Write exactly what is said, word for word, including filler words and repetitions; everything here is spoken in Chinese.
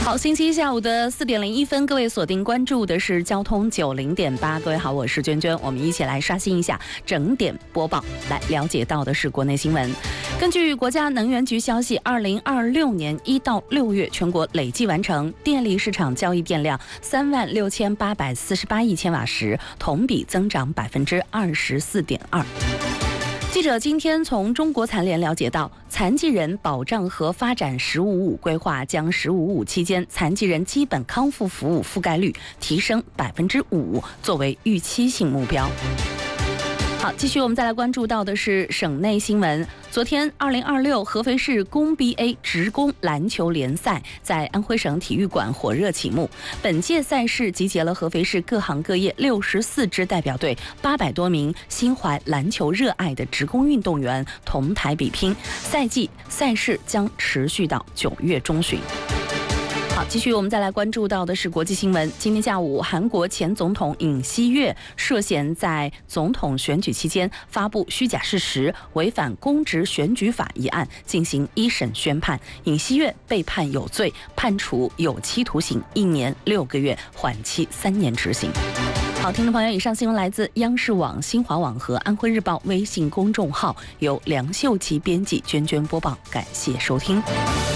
好，星期一下午的四点零一分，各位锁定关注的是交通九零点八。各位好，我是娟娟，我们一起来刷新一下整点播报，来了解到的是国内新闻。根据国家能源局消息，二零二六年一到六月，全国累计完成电力市场交易电量三万六千八百四十八亿千瓦时，同比增长百分之二十四点二。记者今天从中国残联了解到，残疾人保障和发展“十五五”规划将“十五五”期间残疾人基本康复服务覆盖率提升百分之五，作为预期性目标。好，继续我们再来关注到的是省内新闻。昨天，二零二六合肥市工 B A 职工篮球联赛在安徽省体育馆火热启幕。本届赛事集结了合肥市各行各业六十四支代表队，八百多名心怀篮球热爱的职工运动员同台比拼。赛季赛事将持续到九月中旬。好，继续我们再来关注到的是国际新闻。今天下午，韩国前总统尹锡悦涉嫌在总统选举期间发布虚假事实，违反公职选举法一案进行一审宣判。尹锡悦被判有罪，判处有期徒刑一年六个月，缓期三年执行。好，听众朋友，以上新闻来自央视网、新华网和安徽日报微信公众号，由梁秀琪编辑，娟娟播报，感谢收听。